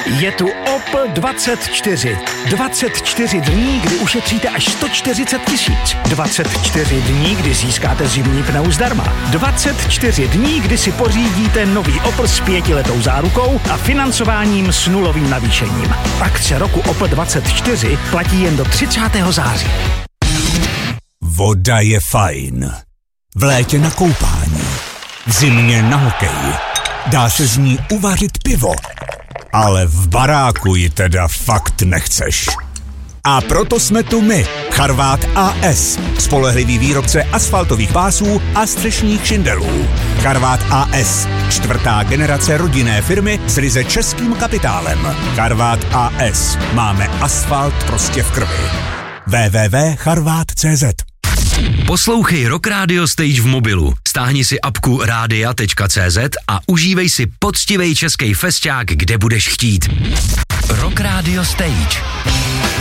Je tu Opel 24. 24 dní, kdy ušetříte až 140 000. 24 dní, kdy získáte zimní pneu zdarma. 24 dní, kdy si pořídíte nový Opel s 5letou zárukou a financováním s nulovým navýšením. Akce roku Opel 24 platí jen do 30. září. Voda je fajn. V létě na koupání. V zimě na hokej. Dá se z ní uvařit pivo. Ale v baráku ji teda fakt nechceš. A proto jsme tu my, Charvát AS, spolehlivý výrobce asfaltových pásů a střešních šindelů. Charvát AS, 4. generace rodinné firmy s ryze českým kapitálem. Charvát AS, máme asfalt prostě v krvi. www.charvat.cz. Poslouchej Rock Radio Stage v mobilu. Stáhni si apku radia.cz a užívej si poctivej český festiák, kde budeš chtít. Rock Radio Stage.